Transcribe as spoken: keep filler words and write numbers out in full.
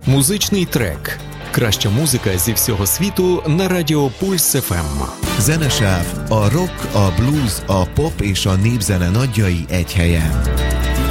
Музичний трек. Краща музика зі всього світу на Радіо Пульс еф ем. Zenesáv, a rock, a blues, a pop és a népzene nagyjai egy helyen.